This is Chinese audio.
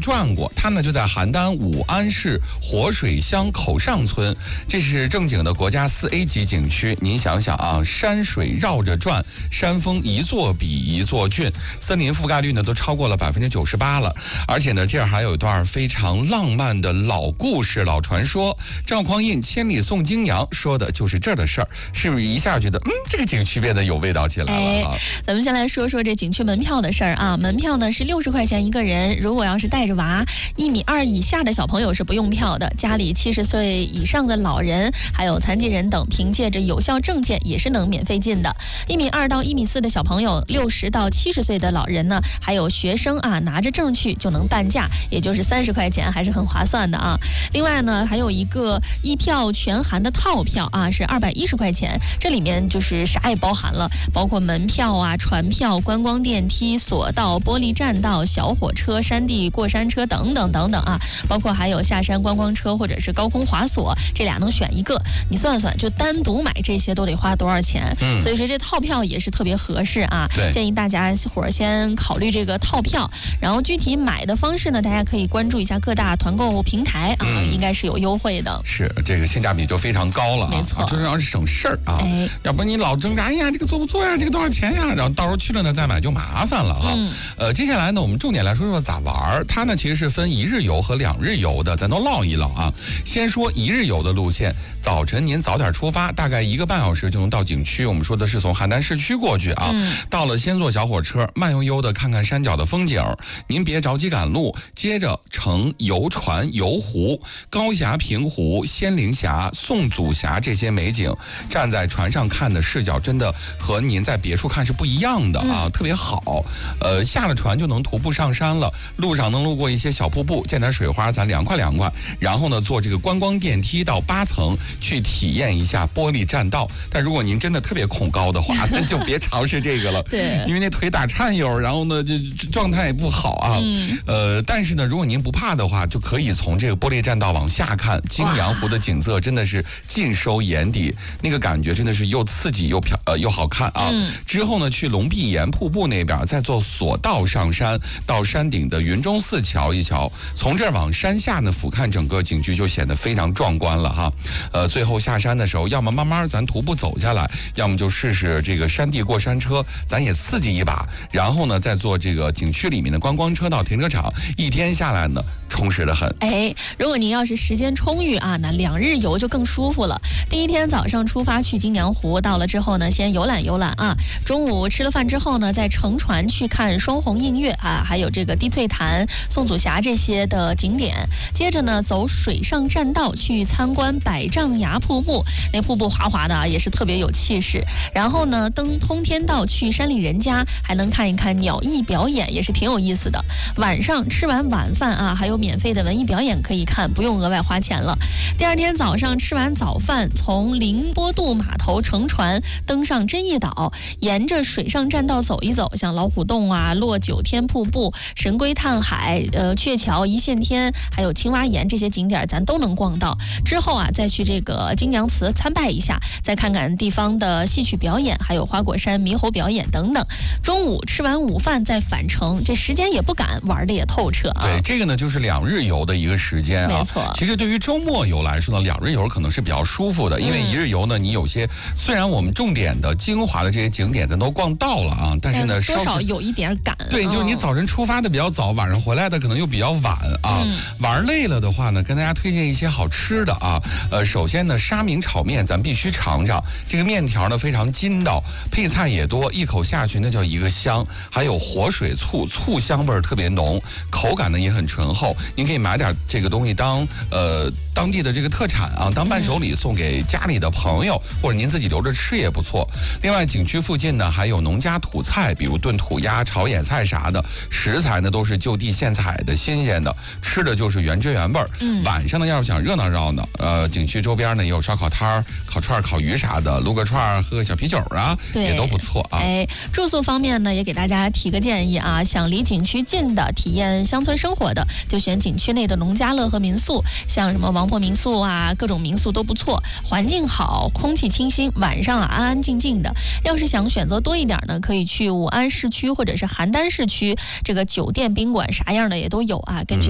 转过，它呢就在邯郸武安市活水乡口上村，这是正经的国家4A 级景区。您想想啊，山水绕着转，山峰一座比一座峻，森林覆盖率呢都超过了98%了。而且呢，这儿还有一段非常浪漫的老故事、老传说。赵匡胤千里送京娘，说的就是这儿的事儿，是不是一下觉得这个景区变得有味道起来了啊？ 咱们先来说说这景区门票的事儿啊。门票呢是60块钱一个人，如果要是带着娃1.2米以下的小朋友是不用票的，家里70岁以上的老人还有残疾人等，凭借着有效证件也是能免费进的。1.2米到1.4米的小朋友，60到70岁的老人呢，还有学生啊，拿着证去就能半价，也就是30块钱，还是很划算的啊。另外呢，还有一个一票全含的套票啊，是210块钱，这里面就是啥也包含了，包括门票啊、船票、观光电梯、索道、玻璃栈道、小火车、山地过山车等等等等啊，包括还有下山观光车或者是高空滑索，这俩能选一个。你算算，就单独买这些都得花多少钱？所以说这套票也是特别合适啊。建议大家伙儿先考虑这个套票，然后具体买的方式呢，大家可以关注一下各大团购平台啊，应该是有优惠的。 是这个性价比就非常高了啊， 没错， 就是要是省事儿啊。要不你老挣扎，哎呀，这个做不做呀？这个多少钱呀？然后到时候去了呢再买就麻烦了哈。接下来呢，我们重点来说说咋玩。它呢其实是分1日游和2日游的，咱都唠一唠啊。先说1日游的路线，早晨您早点出发，大概1个半小时就能到景区。我们说的是从邯郸市区过去啊，到了先坐小火车，慢悠悠的看看山脚的风景。您别着急赶路，接着乘游船游湖，高峡、平湖、仙灵峡、宋祖峡这些美景，站在船上看的视角真的和您在别处看是不一样的啊，特别好。下了船就能徒步上山了，路上能路过一些小瀑布，见点水花，咱凉快凉快。然后呢，坐这个观光电梯到8层去体验一下玻璃栈道。但如果您真的特别恐高的话，那就别尝试这个了， 对， 因为那腿打颤悠，然后呢，就状态也不好啊。但是呢，如果您不怕的话，就可以从这个玻璃栈道往下看京阳湖的景色，真的是尽收眼底，那个感觉真的是又刺激又好看啊。之后呢，去龙壁岩瀑布那边，再坐索道上山，到山顶的云中寺瞧一瞧，从这儿往山下呢俯瞰整个景区，就显得非常壮观了哈。最后下山的时候，要么慢慢咱徒步走下来，要么就试试这个山地过山车，咱也刺激一把。然后呢，再坐这个景区里面的观光车到停车场，一天下来呢，充实得很。 如果您要是时间充裕啊，那2日游就更舒服了。第一天早上出发去京阳湖，到了之后呢，先游览游览啊。中午吃了饭之后呢，再乘船去看双红映月啊，还有这个滴翠潭、宋祖峡这些的景点。接着呢，走水上栈道去参观百丈崖瀑布，那瀑布滑滑的啊，也是特别有气势。然后呢，登通天道去山里人家，还能看一看鸟艺表演，也是挺有意思的。晚上吃完晚饭啊，还有免费的文艺表演可以看，不用额外花钱了。第二天早上吃完早饭，从凌波渡码头乘船登上真叶岛，沿着水上栈道走一走，像老虎洞啊、落九天瀑布、神龟探海、鹊桥、一线天，还有青蛙岩这些景点咱都能逛到。之后啊，再去这个京阳祠参拜一下，再看看地方的戏曲表演，还有花果山猕猴表演等等。中午吃完午饭再返程，这时间也不赶，玩的也透彻啊。 对，这个呢就是2日游的一个时间啊。 没错。 其实对于周末游来说呢，2日游可能是比较舒服的，因为1日游呢，你有些虽然我们重点的精华的这些景点咱都逛到了啊，但是呢， 多少有一点赶。 对，就是你早晨出发的比较早，晚上回来的可能又比较晚啊。玩累了的话呢，跟大家推荐一些好吃的啊。首先呢，沙明炒面咱必须尝尝，这个面条呢非常筋道，配菜也多，一口下去那叫一个香。还有活水醋，醋香味儿特别浓，口感呢也很醇厚。您可以买点这个东西当地的这个特产啊，当伴手礼送给家里的朋友，或者您自己留着吃也不错。另外，景区附近呢还有农家土菜，比如炖土鸭、炒野菜啥的，食材呢都是就地现采的、新鲜的，吃的就是原汁原味儿。晚上呢，要是想热闹热闹，景区周边呢也有烧烤摊儿、烤串、烤鱼啥的，撸个串、喝个小啤酒啊，也都不错啊。 住宿方面呢，也给大家提个建议啊，想离景区近的、体验乡村生活的，就选景区内的农家乐和民宿，像什么王婆民宿啊，各种民宿都不错，环境好，空气清新，晚上啊安安静静的。要是想选择多一点呢，可以去武安市区或者是邯郸市区，这个酒店宾馆啥样的也都有啊，根据